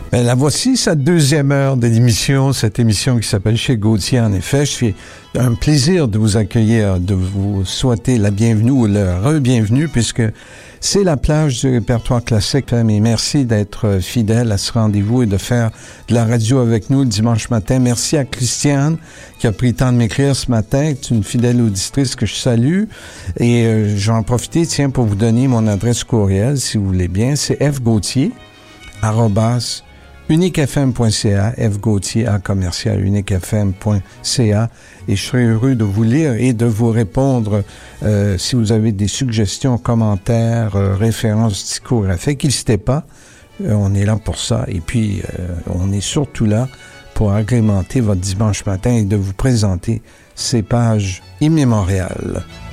Ben, la voici, sa deuxième heure de l'émission, cette émission qui s'appelle Chez Gauthier, en effet. Je suis un plaisir de vous accueillir, de vous souhaiter la bienvenue ou le re-bienvenue, puisque c'est la plage du répertoire classique. Mais merci d'être fidèle à ce rendez-vous et de faire de la radio avec nous le dimanche matin. Merci à Christiane qui a pris le temps de m'écrire ce matin. C'est une fidèle auditrice que je salue. Et je vais en profiter, tiens, pour vous donner mon adresse courriel, si vous voulez bien. C'est fgauthier@ uniquefm.ca, fgauthier@uniquefm.ca, et je serai heureux de vous lire et de vous répondre si vous avez des suggestions, commentaires, références discographiques. N'hésitez pas, on est là pour ça, et puis on est surtout là pour agrémenter votre dimanche matin et de vous présenter ces pages immémoriales.